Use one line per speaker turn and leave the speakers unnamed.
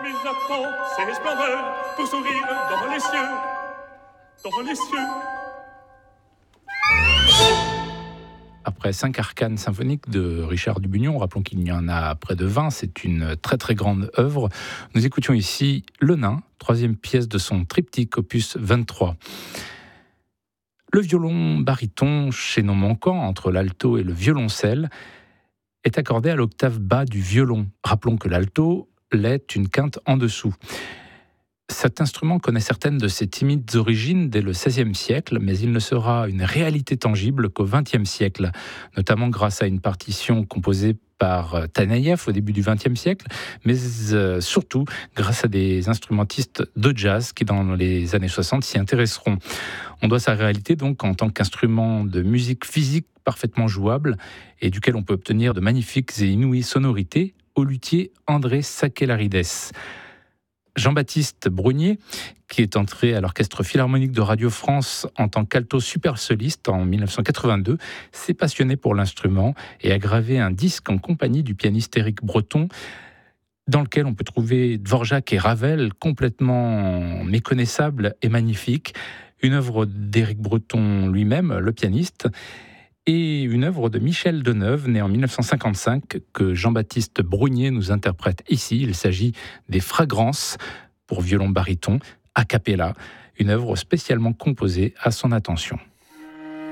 Mais j'attends ces splendeurs pour sourire dans les cieux, dans les cieux.
Après 5 arcanes symphoniques de Richard Dubugnon, rappelons qu'il y en a près de 20, c'est une très très grande œuvre. Nous écoutions ici Le Nain, 3e pièce de son triptyque opus 23. Le violon baryton, chaînon manquant entre l'alto et le violoncelle, est accordé à l'octave bas du violon. Rappelons que l'alto l'est une quinte en dessous. Cet instrument connaît certaines de ses timides origines dès le XVIe siècle, mais il ne sera une réalité tangible qu'au XXe siècle, notamment grâce à une partition composée par Taneïev au début du XXe siècle, mais surtout grâce à des instrumentistes de jazz qui, dans les années 60, s'y intéresseront. On doit sa réalité donc en tant qu'instrument de musique physique parfaitement jouable et duquel on peut obtenir de magnifiques et inouïes sonorités au luthier André Sakellarides. Jean-Baptiste Brunier, qui est entré à l'Orchestre Philharmonique de Radio France en tant qu'alto super soliste en 1982, s'est passionné pour l'instrument et a gravé un disque en compagnie du pianiste Éric Breton, dans lequel on peut trouver Dvorak et Ravel complètement méconnaissables et magnifiques, une œuvre d'Éric Breton lui-même, le pianiste, et une œuvre de Michel Deneuve, né en 1955, que Jean-Baptiste Brunier nous interprète ici. Il s'agit des Fragrances pour violon baryton, a cappella, une œuvre spécialement composée à son attention.